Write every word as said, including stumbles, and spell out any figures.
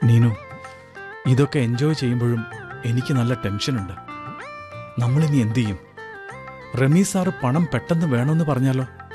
നീനു, ഇതൊക്കെ എൻജോയ് ചെയ്യുമ്പോഴും എനിക്ക് നല്ല ടെൻഷനുണ്ട്. നമ്മളിനി എന്തു ചെയ്യും? റമീ സാറ് പണം പെട്ടെന്ന് വേണമെന്ന് പറഞ്ഞാലോ?